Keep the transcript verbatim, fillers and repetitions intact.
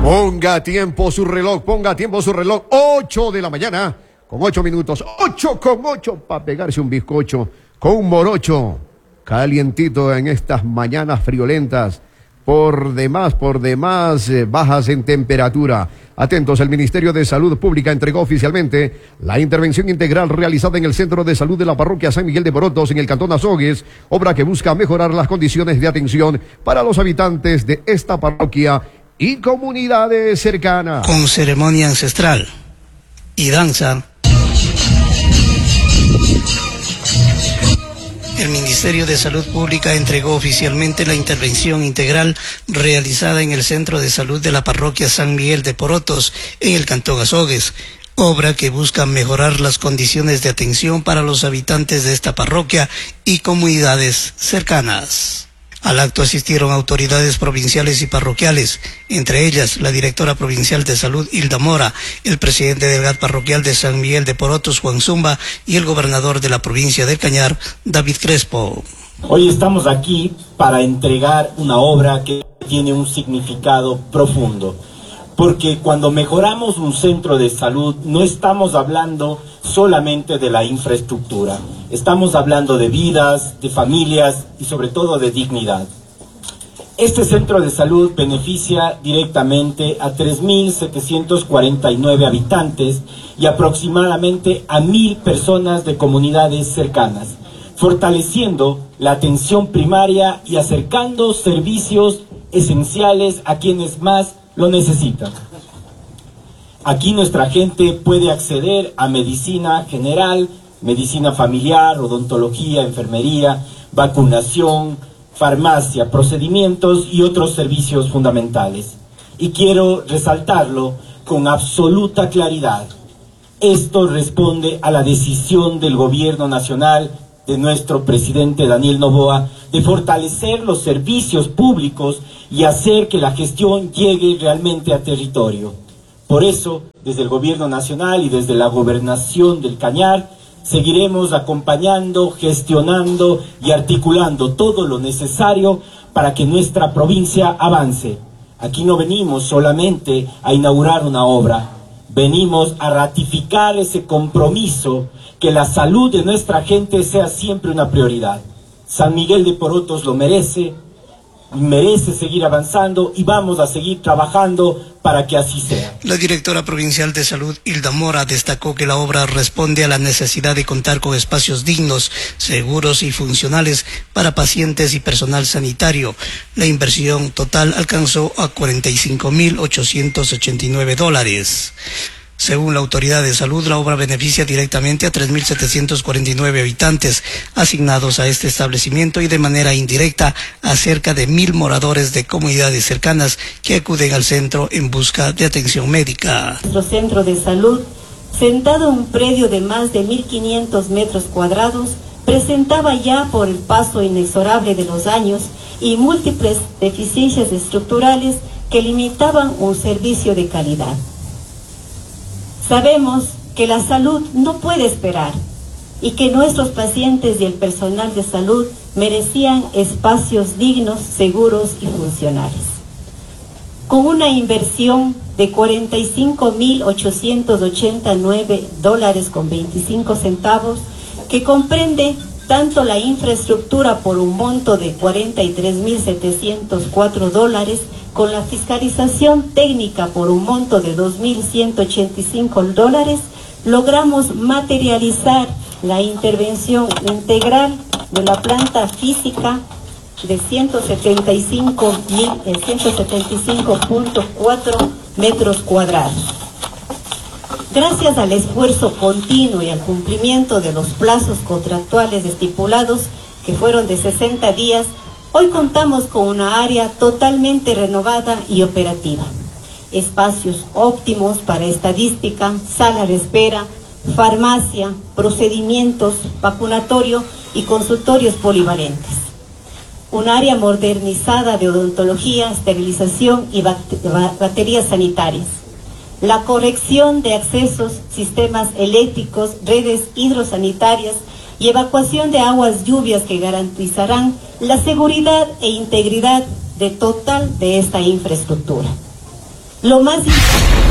Ponga tiempo su reloj, ponga tiempo su reloj. Ocho de la mañana, con ocho minutos. Ocho con ocho, para pegarse un bizcocho con un morocho. Calientito en estas mañanas friolentas. Por demás, por demás, eh, bajas en temperatura. Atentos, el Ministerio de Salud Pública entregó oficialmente la intervención integral realizada en el Centro de Salud de la Parroquia San Miguel de Porotos en el Cantón Azogues, obra que busca mejorar las condiciones de atención para los habitantes de esta parroquia y comunidades cercanas. Con ceremonia ancestral y danza, el Ministerio de Salud Pública entregó oficialmente la intervención integral realizada en el Centro de Salud de la Parroquia San Miguel de Porotos, en el Cantón Azogues, obra que busca mejorar las condiciones de atención para los habitantes de esta parroquia y comunidades cercanas. Al acto asistieron autoridades provinciales y parroquiales, entre ellas la directora provincial de salud Hilda Mora, el presidente del G A T parroquial de San Miguel de Porotos, Juan Zumba, y el gobernador de la provincia del Cañar, David Crespo. Hoy estamos aquí para entregar una obra que tiene un significado profundo, porque cuando mejoramos un centro de salud no estamos hablando solamente de la infraestructura, estamos hablando de vidas, de familias y sobre todo de dignidad. Este centro de salud beneficia directamente a tres mil setecientos cuarenta y nueve habitantes y aproximadamente a mil personas de comunidades cercanas, fortaleciendo la atención primaria y acercando servicios esenciales a quienes más lo necesitan. Aquí nuestra gente puede acceder a medicina general, medicina familiar, odontología, enfermería, vacunación, farmacia, procedimientos y otros servicios fundamentales. Y quiero resaltarlo con absoluta claridad. Esto responde a la decisión del Gobierno Nacional de nuestro presidente Daniel Noboa de fortalecer los servicios públicos y hacer que la gestión llegue realmente a territorio. Por eso, desde el Gobierno Nacional y desde la Gobernación del Cañar, seguiremos acompañando, gestionando y articulando todo lo necesario para que nuestra provincia avance. Aquí no venimos solamente a inaugurar una obra, venimos a ratificar ese compromiso que la salud de nuestra gente sea siempre una prioridad. San Miguel de Porotos lo merece, merece seguir avanzando y vamos a seguir trabajando para que así sea. La directora provincial de salud, Hilda Mora, destacó que la obra responde a la necesidad de contar con espacios dignos, seguros y funcionales para pacientes y personal sanitario. La inversión total alcanzó a cuarenta y cinco mil ochocientos ochenta y nueve dólares. Según la autoridad de salud, la obra beneficia directamente a tres mil setecientos cuarenta y nueve habitantes asignados a este establecimiento y de manera indirecta a cerca de mil moradores de comunidades cercanas que acuden al centro en busca de atención médica. Nuestro centro de salud, sentado en un predio de más de mil quinientos metros cuadrados, presentaba ya por el paso inexorable de los años y múltiples deficiencias estructurales que limitaban un servicio de calidad. Sabemos que la salud no puede esperar y que nuestros pacientes y el personal de salud merecían espacios dignos, seguros y funcionales. Con una inversión de cuarenta y cinco mil ochocientos ochenta y nueve dólares con veinticinco centavos, que comprende tanto la infraestructura por un monto de cuarenta y tres mil setecientos cuatro dólares, con la fiscalización técnica por un monto de dos mil ciento ochenta y cinco dólares, logramos materializar la intervención integral de la planta física de ciento setenta y cinco punto cuatro metros cuadrados. Gracias al esfuerzo continuo y al cumplimiento de los plazos contractuales estipulados, que fueron de sesenta días, hoy contamos con una área totalmente renovada y operativa. Espacios óptimos para estadística, sala de espera, farmacia, procedimientos, vacunatorio y consultorios polivalentes. Un área modernizada de odontología, esterilización y baterías sanitarias. La corrección de accesos, sistemas eléctricos, redes hidrosanitarias y evacuación de aguas lluvias que garantizarán la seguridad e integridad de total de esta infraestructura. Lo más importante